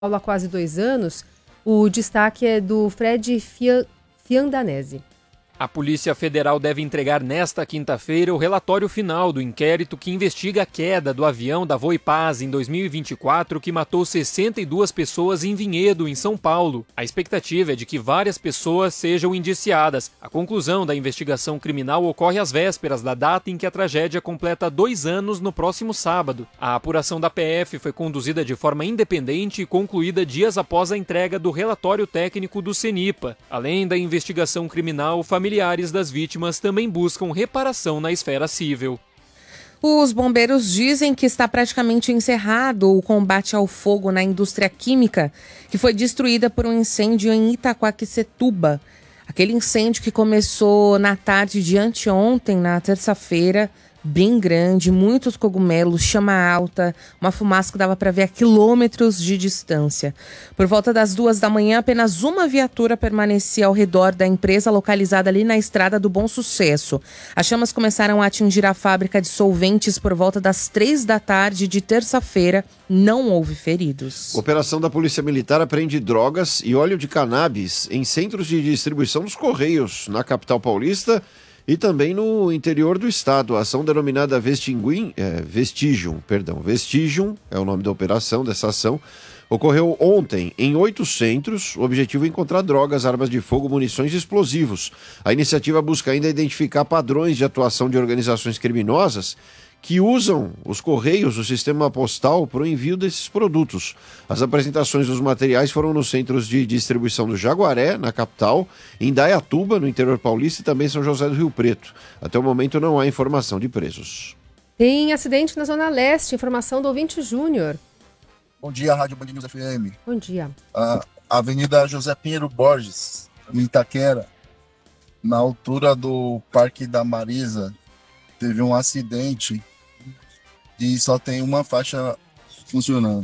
Paulo há quase 2 anos. O destaque é do Fred Fiandanese. A Polícia Federal deve entregar nesta quinta-feira o relatório final do inquérito que investiga a queda do avião da Voipaz em 2024 que matou 62 pessoas em Vinhedo, em São Paulo. A expectativa é de que várias pessoas sejam indiciadas. A conclusão da investigação criminal ocorre às vésperas da data em que a tragédia completa 2 anos no próximo sábado. A apuração da PF foi conduzida de forma independente e concluída dias após a entrega do relatório técnico do CENIPA. Além da investigação criminal, familiares das vítimas também buscam reparação na esfera civil. Os bombeiros dizem que está praticamente encerrado o combate ao fogo na indústria química, que foi destruída por um incêndio em Itaquaquecetuba. Aquele incêndio que começou na tarde de anteontem, na terça-feira, bem grande, muitos cogumelos, chama alta, uma fumaça que dava para ver a quilômetros de distância. Por volta das 2 da manhã, apenas uma viatura permanecia ao redor da empresa localizada ali na Estrada do Bom Sucesso. As chamas começaram a atingir a fábrica de solventes por volta das 3 da tarde de terça-feira. Não houve feridos. Operação da Polícia Militar apreende drogas e óleo de cannabis em centros de distribuição dos Correios, na capital paulista e também no interior do estado. A ação denominada Vestigium é o nome da operação, dessa ação, ocorreu ontem em 8 centros. O objetivo é encontrar drogas, armas de fogo, munições e explosivos. A iniciativa busca ainda identificar padrões de atuação de organizações criminosas que usam os Correios, o sistema postal, para o envio desses produtos. As apresentações dos materiais foram nos centros de distribuição do Jaguaré, na capital, em Dayatuba, no interior paulista, e também São José do Rio Preto. Até o momento não há informação de presos. Tem acidente na Zona Leste, informação do ouvinte Júnior. Bom dia, Rádio Band News FM. Bom dia. A Avenida José Pinheiro Borges, em Itaquera, na altura do Parque da Marisa, teve um acidente e só tem uma faixa funcionando.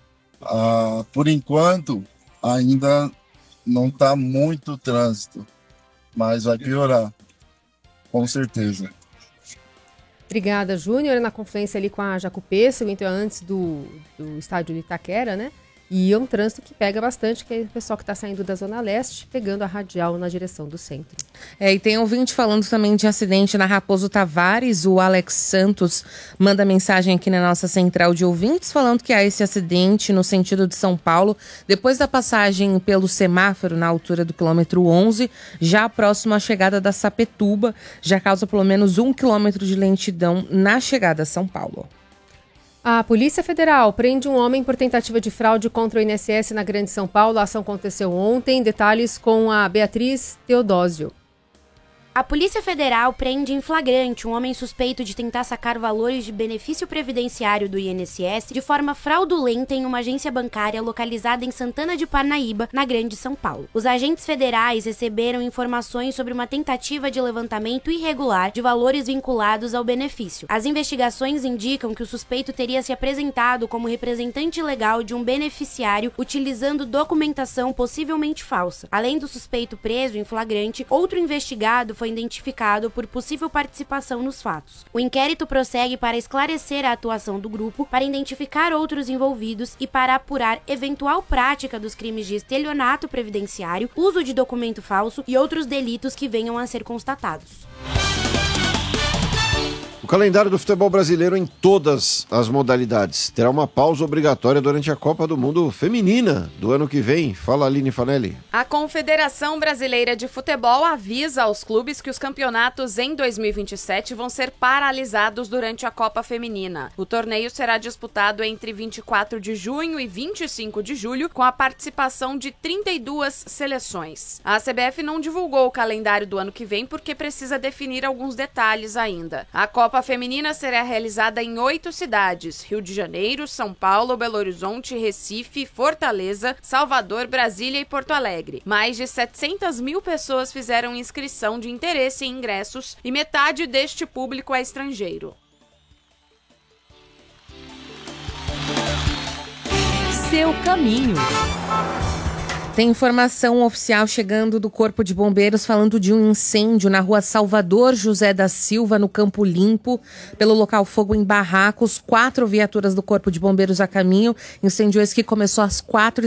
Por enquanto, ainda não está muito trânsito, mas vai piorar, com certeza. Obrigada, Júnior. Na confluência ali com a Jacupê, então antes do estádio de Itaquera, né? E é um trânsito que pega bastante, que é o pessoal que está saindo da Zona Leste, pegando a radial na direção do centro. E tem ouvinte falando também de acidente na Raposo Tavares. O Alex Santos manda mensagem aqui na nossa central de ouvintes, falando que há esse acidente no sentido de São Paulo, depois da passagem pelo semáforo na altura do quilômetro 11, já próximo à chegada da Sapetúba, já causa pelo menos 1 quilômetro de lentidão na chegada a São Paulo. A Polícia Federal prende um homem por tentativa de fraude contra o INSS na Grande São Paulo. A ação aconteceu ontem. Detalhes com a Beatriz Teodósio. A Polícia Federal prende em flagrante um homem suspeito de tentar sacar valores de benefício previdenciário do INSS de forma fraudulenta em uma agência bancária localizada em Santana de Parnaíba, na Grande São Paulo. Os agentes federais receberam informações sobre uma tentativa de levantamento irregular de valores vinculados ao benefício. As investigações indicam que o suspeito teria se apresentado como representante legal de um beneficiário utilizando documentação possivelmente falsa. Além do suspeito preso em flagrante, outro investigado foi identificado por possível participação nos fatos. O inquérito prossegue para esclarecer a atuação do grupo, para identificar outros envolvidos e para apurar eventual prática dos crimes de estelionato previdenciário, uso de documento falso e outros delitos que venham a ser constatados. O calendário do futebol brasileiro em todas as modalidades terá uma pausa obrigatória durante a Copa do Mundo Feminina do ano que vem. Fala, Aline Fanelli. A Confederação Brasileira de Futebol avisa aos clubes que os campeonatos em 2027 vão ser paralisados durante a Copa Feminina. O torneio será disputado entre 24 de junho e 25 de julho, com a participação de 32 seleções. A CBF não divulgou o calendário do ano que vem porque precisa definir alguns detalhes ainda. A Copa Feminina será realizada em 8 cidades: Rio de Janeiro, São Paulo, Belo Horizonte, Recife, Fortaleza, Salvador, Brasília e Porto Alegre. Mais de 700 mil pessoas fizeram inscrição de interesse em ingressos e metade deste público é estrangeiro. Seu caminho. Tem informação oficial chegando do Corpo de Bombeiros falando de um incêndio na rua Salvador José da Silva, no Campo Limpo. Pelo local, fogo em barracos, 4 viaturas do Corpo de Bombeiros a caminho. Incêndio esse que começou às 4h